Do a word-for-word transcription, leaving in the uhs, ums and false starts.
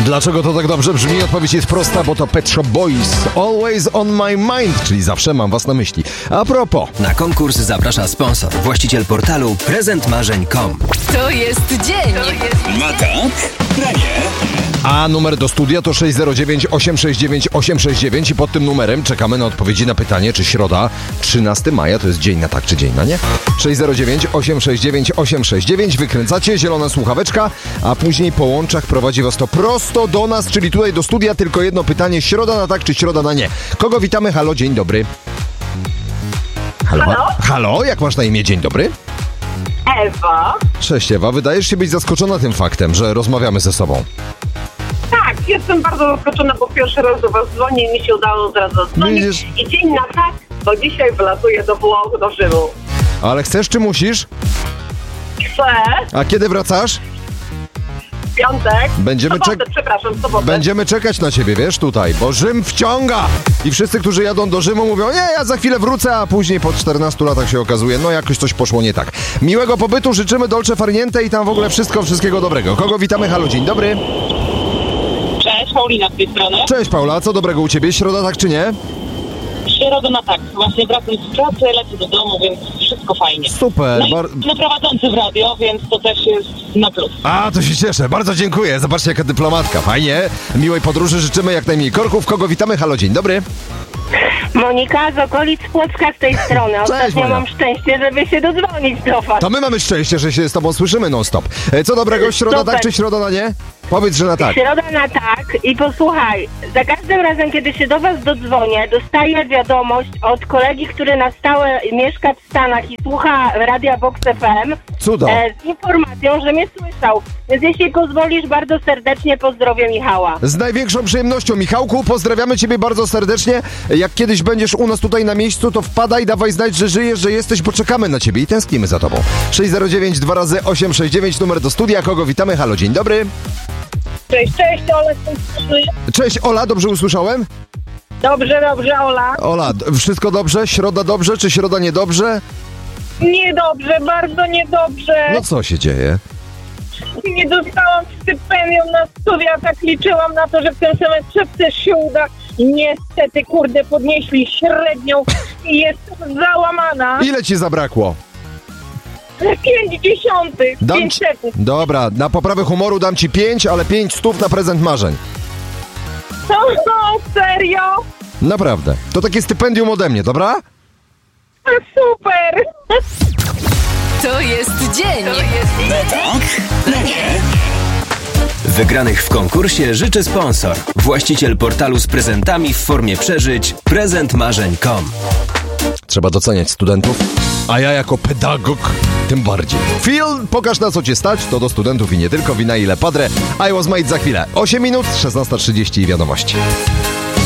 Dlaczego to tak dobrze brzmi? Odpowiedź jest prosta, bo to Pet Shop Boys. Always on my mind, czyli zawsze mam was na myśli. A propos. Na konkurs zaprasza sponsor, właściciel portalu prezent marzeń kropka com. To jest dzień. To jest Ma tak? Nie. A numer do studia to sześć zero dziewięć osiem sześć dziewięć osiem sześć dziewięć i pod tym numerem czekamy na odpowiedzi na pytanie, czy środa trzynastego maja to jest dzień na tak, czy dzień na nie? sześć zero dziewięć osiem sześć dziewięć osiem sześć dziewięć, wykręcacie, zielona słuchaweczka, a później po łączach prowadzi was to prosto do nas, czyli tutaj do studia. Tylko jedno pytanie, środa na tak, czy środa na nie? Kogo witamy? Halo, dzień dobry. Halo? Halo? Halo, jak masz na imię? Dzień dobry. Ewa. Cześć Ewa, wydajesz się być zaskoczona tym faktem, że rozmawiamy ze sobą. Tak, jestem bardzo zaskoczona, bo pierwszy raz do was dzwonię i mi się udało od razu dzwonić. Widzisz? I dzień na tak, bo dzisiaj wylatuję do Włoch, do Rzymu. Ale chcesz czy musisz? Chcę. A kiedy wracasz? Piątek. Będziemy sobotę, czek- przepraszam, sobotę. Będziemy czekać na ciebie, wiesz, tutaj, bo Rzym wciąga! I wszyscy, którzy jadą do Rzymu, mówią, nie, ja za chwilę wrócę, a później po czternastu latach się okazuje, no jakoś coś poszło nie tak. Miłego pobytu, życzymy Dolce Far Niente i tam w ogóle wszystko, wszystkiego dobrego. Kogo witamy? Halo, dzień dobry. Cześć, Paulina z tej strony. Cześć Paula, co dobrego u ciebie? Środa tak czy nie? Środa na tak. Właśnie wracam z pracy, lecę do domu, więc wszystko fajnie. Super. No i bar- no prowadzący w radio, więc to też jest na plus. A, to się cieszę, bardzo dziękuję. Zobaczcie, jaka dyplomatka, fajnie. Miłej podróży, życzymy jak najmniej korków. Kogo witamy? Halo, dzień dobry. Monika z okolic Płocka z tej strony. Ostatnio Monia. mam szczęście, żeby się dodzwonić do was. To my mamy szczęście, że się z tobą słyszymy non-stop. E, Co dobrego, środa Super. tak czy środa na nie? Powiedz, że na tak. Środa na tak i posłuchaj, za każdym razem, kiedy się do was dodzwonię, dostaję wiadomość od kolegi, który na stałe mieszka w Stanach i słucha Radia Vox F M Cudo. e, z informacją, że mnie słyszał. Więc jeśli pozwolisz, bardzo serdecznie pozdrowię Michała. Z największą przyjemnością, Michałku, pozdrawiamy ciebie bardzo serdecznie. Jak kiedyś będziesz u nas tutaj na miejscu, to wpadaj, dawaj znać, że żyjesz, że jesteś, bo czekamy na ciebie i tęsknimy za tobą. sześć zero dziewięć dwa razy osiem sześć dziewięć, numer do studia. Kogo witamy? Halo, dzień dobry. Cześć, cześć, Ola. Cześć, Ola, dobrze usłyszałem? Dobrze, dobrze, Ola. Ola, d- wszystko dobrze? Środa dobrze, czy środa niedobrze? Niedobrze, bardzo niedobrze. No co się dzieje? Nie dostałam stypendium na studia, tak liczyłam na to, że w tym semestrze też się uda. Niestety, kurde, podnieśli średnią i jestem załamana. Ile ci zabrakło? Pięć dziesiątych, Dam pięć ci... setnych. Dobra, na poprawę humoru dam ci pięć, ale pięć stów na prezent marzeń. No, no, serio? Naprawdę. To takie stypendium ode mnie, dobra? Super! To jest dzień. To jest Na tak? Nie. Wygranych w konkursie życzy sponsor, właściciel portalu z prezentami w formie przeżyć prezent marzeń kropka com. Trzeba doceniać studentów, a ja jako pedagog tym bardziej. Phil, pokaż na co cię stać, to do studentów i nie tylko, wina ile padre. I was made za chwilę. osiem minut, szesnasta trzydzieści i wiadomości.